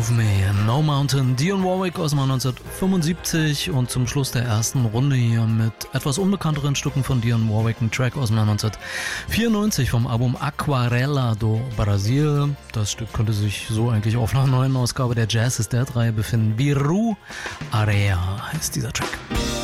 Move Me, No Mountain, Dionne Warwick aus dem Jahr 1975 und zum Schluss der ersten Runde hier mit etwas unbekannteren Stücken von Dionne Warwick, ein Track aus dem Jahr 1994 vom Album Aquarela do Brasil. Das Stück könnte sich so eigentlich auf einer neuen Ausgabe der Jazz is Dead Reihe befinden. Viru Area heißt dieser Track.